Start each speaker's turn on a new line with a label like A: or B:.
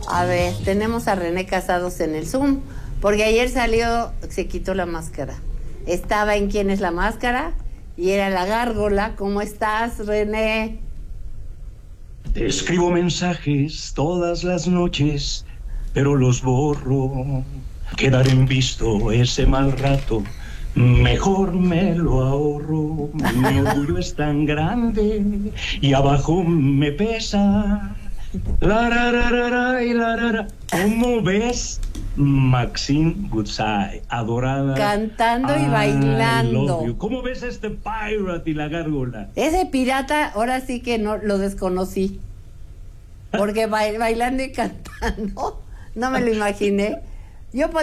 A: A ver, tenemos a René Casados en el Zoom, porque ayer salió, se quitó la máscara. Estaba en ¿Quién es la máscara? Y era la gárgola. ¿Cómo estás, René?
B: Te escribo mensajes todas las noches, pero los borro. Quedar en visto ese mal rato, mejor me lo ahorro. Mi orgullo es tan grande y abajo me pesa. La, ra, ra, ra, ra, y la, ra, ra. ¿Cómo ves, Maxine Goodside, adorada?
A: Cantando y
B: I love
A: bailando.
B: you. ¿Cómo ves este pirate y la gárgola?
A: Ese pirata, ahora sí que no lo desconocí. Porque bailando y cantando, no me lo imaginé. Yo